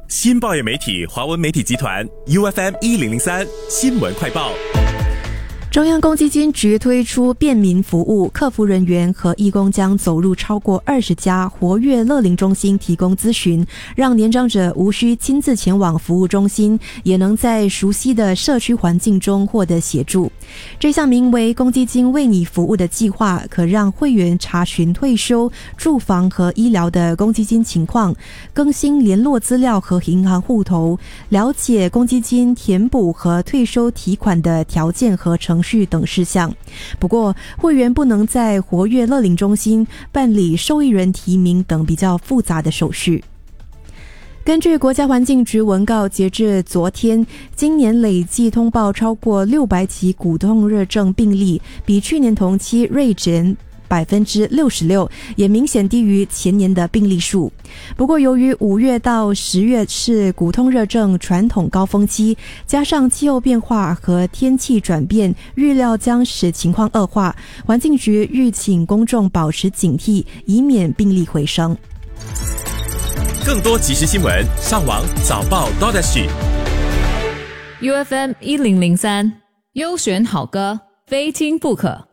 新报业媒体华文媒体集团 UFM1003 新闻快报。 中央公积金局推出便民服务，客服人员和义工将走入超过20家活跃乐龄中心提供咨询，让年长者无需亲自前往服务中心，也能在熟悉的社区环境中获得协助。这项名为公积金为你服务的计划，可让会员查询退休、住房和医疗的公积金情况，更新联络资料和银行户头，了解公积金填补和退休提款的条件和程序等事项。不过，会员不能在活跃乐龄中心办理受益人提名等比较复杂的手续。根据国家环境局文告，截至昨天，今年累计通报超过600起骨痛热症病例，比去年同期锐减66%，也明显低于前年的病例数。不过，由于5月到10月是骨痛热症传统高峰期，加上气候变化和天气转变，预料将使情况恶化。环境局吁请公众保持警惕，以免病例回升。 更多即时新闻，上网早报 .UFM1003 优选好歌，非听不可。